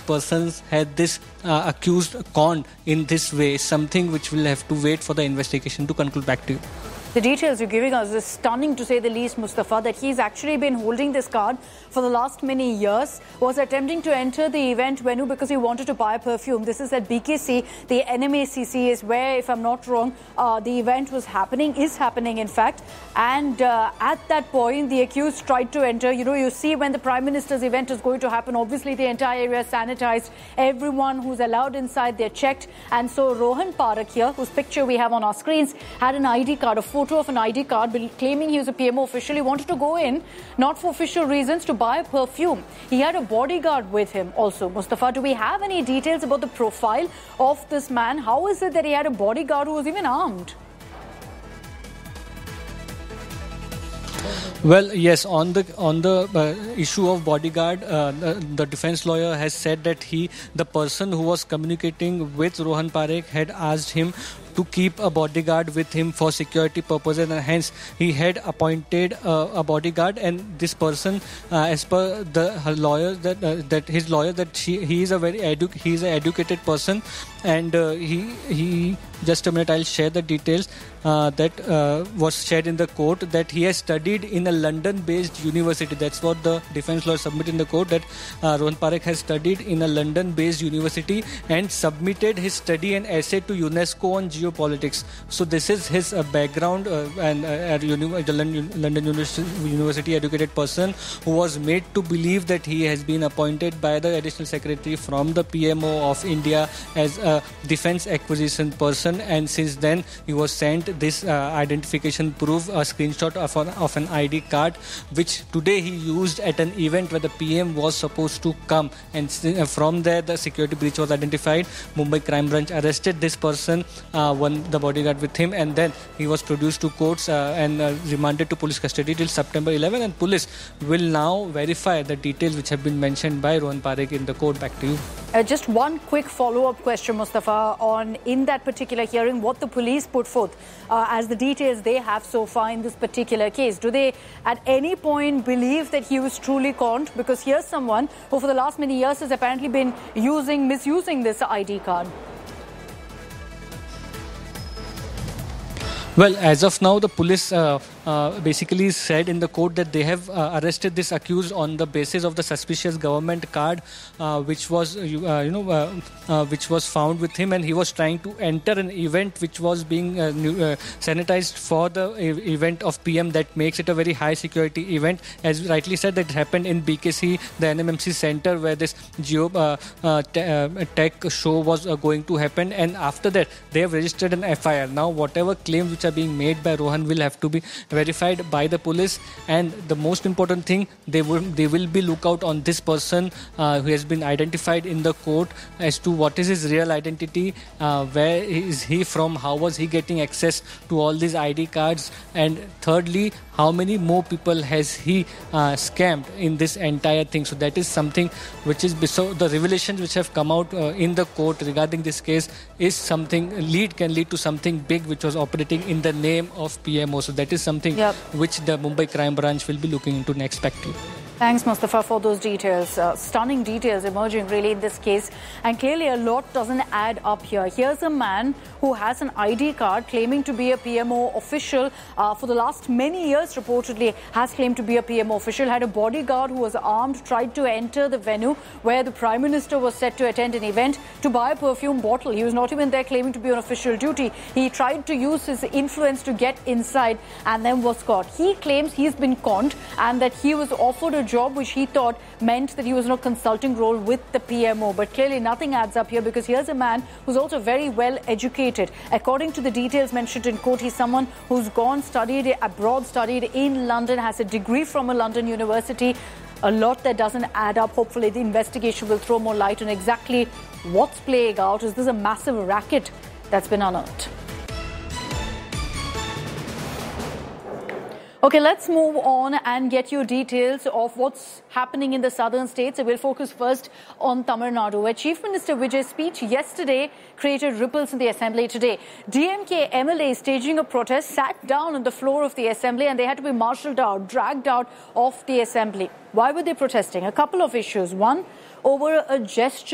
persons had this accused conned in this way is something which will have to wait for the investigation to conclude. Back to you. The details you're giving us is stunning, to say the least, Mustafa, that he's actually been holding this card for the last many years, was attempting to enter the event venue because he wanted to buy perfume. This is at BKC. The NMACC is where, if I'm not wrong, the event is happening, in fact. And at that point, the accused tried to enter. You see when the Prime Minister's event is going to happen, obviously the entire area is sanitized. Everyone who's allowed inside, they're checked. And so Rohan Parakh here, whose picture we have on our screens, had an ID card, a photo of an ID card, claiming he was a PMO official. He wanted to go in, not for official reasons, to buy a perfume. He had a bodyguard with him also. Mustafa, do we have any details about the profile of this man? How is it that he had a bodyguard who was even armed? Well, yes, on the issue of bodyguard, the defense lawyer has said that the person who was communicating with Rohan Parakh had asked him to keep a bodyguard with him for security purposes, and hence he had appointed a bodyguard. And this person, as per her lawyer, he is a very educated person, and he just a minute, I'll share the details that was shared in the court, that he has studied in a London-based university. That's what the defense lawyer submitted in the court, that Rohan Parakh has studied in a London-based university and submitted his study and essay to UNESCO on geopolitics. So this is his background, and the London University educated person who was made to believe that he has been appointed by the additional secretary from the PMO of India as a defense acquisition person, and since then he was sent this identification proof, a screenshot of an ID card, which today he used at an event where the PM was supposed to come, and from there the security breach was identified. Mumbai Crime Branch arrested this person, the bodyguard with him, and then he was produced to courts and remanded to police custody till September 11, and police will now verify the details which have been mentioned by Rohan Parakh in the court. Back to you. Just one quick follow-up question, Mustafa, on in that particular hearing, what the police put forth as the details they have so far in this particular case. Do they at any point believe that he was truly conned? Because here's someone who for the last many years has apparently been misusing this ID card. Well, as of now, the police basically said in the court that they have arrested this accused on the basis of the suspicious government card, which was found with him, and he was trying to enter an event which was being sanitized for the event of PM. That makes it a very high security event. As rightly said, that happened in BKC, the NMMC center, where this tech show was going to happen, and after that they have registered an FIR. Now, whatever claims which are being made by Rohan will have to be verified by the police, and the most important thing, they will be lookout on this person who has been identified in the court as to what is his real identity, where is he from, how was he getting access to all these ID cards, and thirdly, how many more people has he scammed in this entire thing. So that is something which is, so the revelations which have come out in the court regarding this case is something can lead to something big which was operating in the name of PMO. So that is something which the Mumbai Crime Branch will be looking into next. Back to you. Thanks, Mustafa, for those details. Stunning details emerging really in this case. And clearly a lot doesn't add up here. Here's a man who has an ID card claiming to be a PMO official. For the last many years, reportedly, has claimed to be a PMO official. Had a bodyguard who was armed, tried to enter the venue where the Prime Minister was set to attend an event to buy a perfume bottle. He was not even there claiming to be on official duty. He tried to use his influence to get inside and then was caught. He claims he's been conned and that he was offered a job which he thought meant that he was in a consulting role with the PMO. But clearly nothing adds up here, because here's a man who's also very well educated. According to the details mentioned in court, he's someone who's gone, studied abroad, studied in London, has a degree from a London university. A lot that doesn't add up. Hopefully the investigation will throw more light on exactly what's playing out. Is this a massive racket that's been unearthed? Okay, let's move on and get you details of what's happening in the southern states. We'll focus first on Tamil Nadu, where Chief Minister Vijay's speech yesterday created ripples in the assembly today. DMK MLAs staging a protest sat down on the floor of the assembly, and they had to be marshalled out, dragged out of the assembly. Why were they protesting? A couple of issues. One, over a gesture